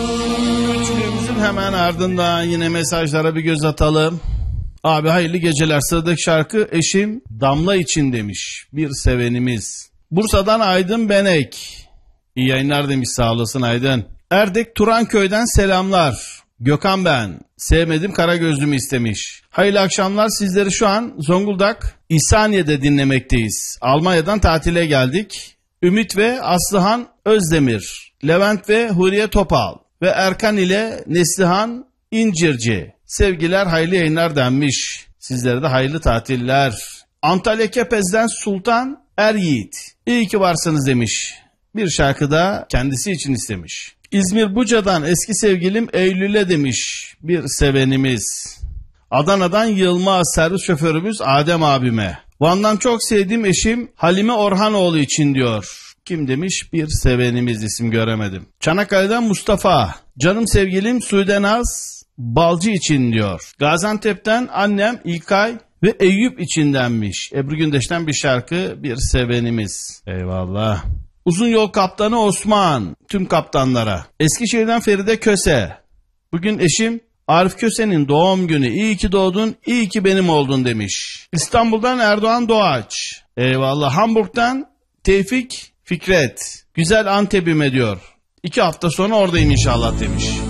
Üçlüğümüzün hemen ardından yine mesajlara bir göz atalım. Abi hayırlı geceler. Sıradaki şarkı eşim Damla için demiş. Bir sevenimiz. Bursa'dan Aydın Benek. İyi yayınlar demiş, sağ olasın Aydın. Erdek Turanköy'den selamlar. Gökhan ben. Sevmedim Karagözlüm'ü istemiş. Hayırlı akşamlar, sizleri şu an Zonguldak İhsaniye'de dinlemekteyiz. Almanya'dan tatile geldik. Ümit ve Aslıhan Özdemir, Levent ve Huriye Topal ve Erkan ile Neslihan İncirci. Sevgiler, hayırlı yayınlar denmiş. Sizlere de hayırlı tatiller. Antalya Kepez'den Sultan Eryiğit. İyi ki varsınız demiş. Bir şarkı da kendisi için istemiş. İzmir Buca'dan eski sevgilim Eylül'e demiş bir sevenimiz. Adana'dan Yılmaz servis şoförümüz Adem abime. Van'dan çok sevdiğim eşim Halime Orhanoğlu için diyor. Kim demiş? Bir sevenimiz, isim göremedim. Çanakkale'den Mustafa. Canım sevgilim Sudenaz Balcı için diyor. Gaziantep'ten annem İlkay ve Eyüp içindenmiş. Ebru Gündeş'ten bir şarkı, bir sevenimiz. Eyvallah. Uzun yol kaptanı Osman, tüm kaptanlara. Eskişehir'den Feride Köse. Bugün eşim Arif Köse'nin doğum günü. İyi ki doğdun, iyi ki benim oldun demiş. İstanbul'dan Erdoğan Doğaç. Eyvallah. Hamburg'dan Tevfik Fikret. Güzel Antep'ime diyor. 2 hafta sonra oradayım inşallah demiş.